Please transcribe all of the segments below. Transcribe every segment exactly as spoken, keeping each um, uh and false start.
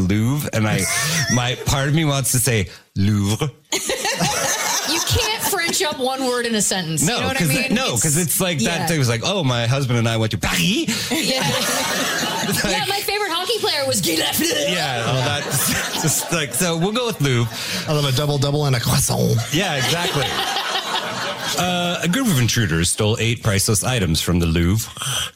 Louvre, and I, my part of me wants to say Louvre. You can't French up one word in a sentence. No, you know what I because mean? no, because it's, it's like yeah. that thing was like, oh, my husband and I went to Paris. Yeah, like, yeah. My favorite hockey player was Guy Lafleur. Yeah, all that. Just like so, we'll go with Louvre. I love a double double and a croissant. Yeah, exactly. uh, a group of intruders stole eight priceless items from the Louvre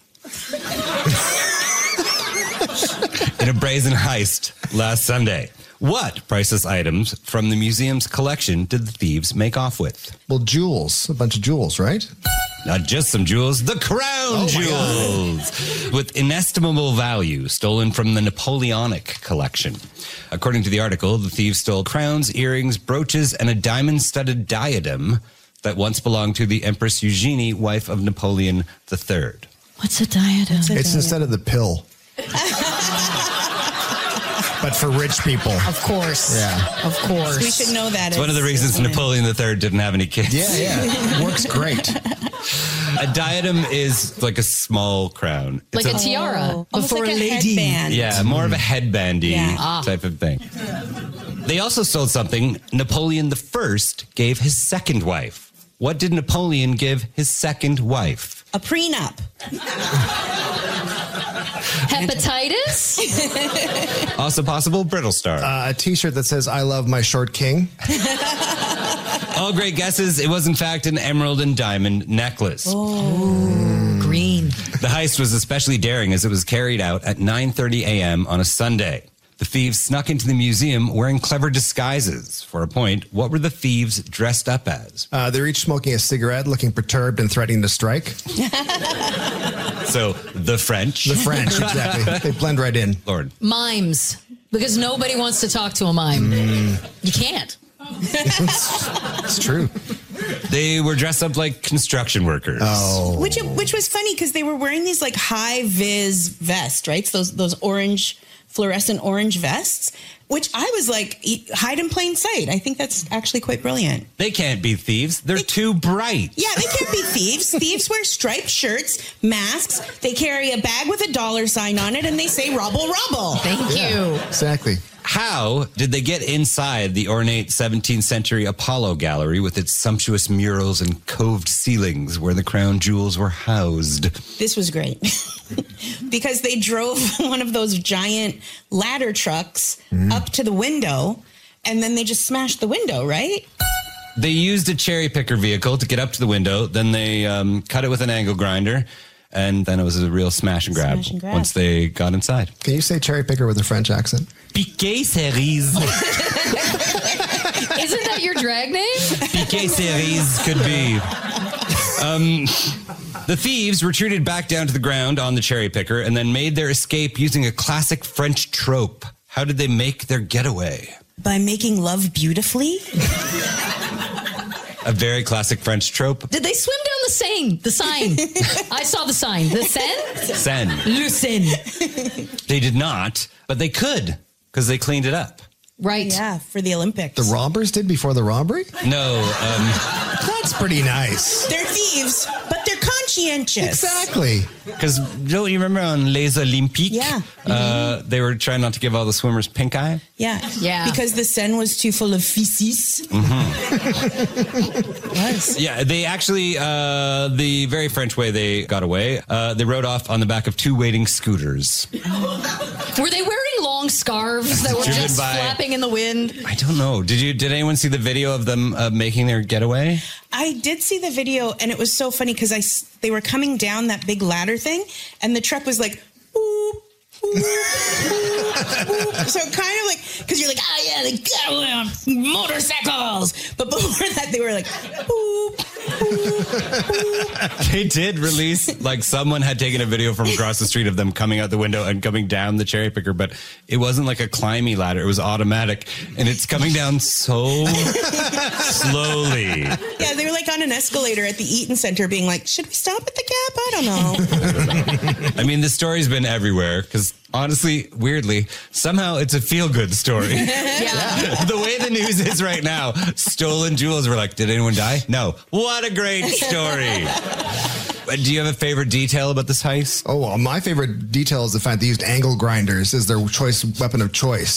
in a brazen heist last Sunday. What priceless items from the museum's collection did the thieves make off with? Well, jewels. A bunch of jewels, right? Not just some jewels, the crown oh jewels with inestimable value stolen from the Napoleonic collection. According to the article, the thieves stole crowns, earrings, brooches, and a diamond-studded diadem that once belonged to the Empress Eugenie, wife of Napoleon the Third. What's a diadem? It's diadem? Instead of the pill. But for rich people. Of course. Yeah. Of course. We should know that. It's one of the reasons Napoleon the Third didn't have any kids. Yeah, yeah. It works great. A diadem is like a small crown. Like It's a tiara. Oh, almost Before like a a lady. headband. Yeah, more of a headbandy Yeah. Ah. type of thing. They also sold something Napoleon the First gave his second wife. What did Napoleon give his second wife? A prenup. Hepatitis? Also possible, Brittle Star. Uh, a t-shirt that says, I love my short king. All great guesses. It was, in fact, an emerald and diamond necklace. Oh, green. The heist was especially daring as it was carried out at nine thirty a.m. on a Sunday. The thieves snuck into the museum wearing clever disguises. For a point, what were the thieves dressed up as? Uh, they were each smoking a cigarette, looking perturbed and threatening to strike. So, the French. The French, exactly. They blend right in. Lord. Mimes. Because nobody wants to talk to a mime. Mm. You can't. It's true. They were dressed up like construction workers. Oh. Which which was funny because they were wearing these like high vis vests, right? So those those orange, fluorescent orange vests, which I was like, hide in plain sight. I think that's actually quite brilliant. They can't be thieves. They're They- too bright. Yeah, they can't be thieves. Thieves wear striped shirts, masks. They carry a bag with a dollar sign on it, and they say "Rubble, rubble." Thank you. Exactly. How did they get inside the ornate seventeenth century Apollo Gallery with its sumptuous murals and coved ceilings where the crown jewels were housed? This was great because they drove one of those giant ladder trucks Mm. up to the window, and then they just smashed the window, right? They used a cherry picker vehicle to get up to the window. Then they um, cut it with an angle grinder. And then it was a real smash and grab, Smash and grab. once they got inside. Can you say cherry picker with a French accent? Piquet Cerise. Isn't that your drag name? Piquet Cerise could be. Um, the thieves retreated back down to the ground on the cherry picker and then made their escape using a classic French trope. How did they make their getaway? By making love beautifully. A very classic French trope. Did they swim down the Seine? The sign. I saw the sign. The Seine? Seine. Le Seine. They did not, but they could because they cleaned it up. Right. Yeah, for the Olympics. The robbers did before the robbery? No, um, That's pretty nice. They're thieves, but they're conscientious. Exactly. because don't you remember on Les Olympiques? Yeah. Uh, they were trying not to give all the swimmers pink eye. Yeah. Yeah. Because the Seine was too full of feces. was. Yeah, they actually, uh, the very French way they got away, uh, they rode off on the back of two waiting scooters. Were they wearing long scarves that were Driven just by- flapping in the wind? I don't know. Did you? Did anyone see the video of them uh, making their getaway? I did see the video, and it was so funny because I s- they were coming down that big ladder thing, and the truck was like, boop, boop, boop, boop. So kind of like, because you're like, oh yeah, they got away on motorcycles. But before that, they were like, boop, boop, boop. They did release, like someone had taken a video from across the street of them coming out the window and coming down the cherry picker, but it wasn't like a climbing ladder. It was automatic, and it's coming down so slowly. Yeah, they were like on an escalator at the Eaton Center being like, should we stop at the Gap? I don't know. I mean, the story's been everywhere because honestly, weirdly, somehow it's a feel-good story. Yeah. The way the news is right now, stolen jewels, we're like, did anyone die? No. What a great story. Do you have a favorite detail about this heist? Oh, well, my favorite detail is the fact they used angle grinders as their choice weapon of choice.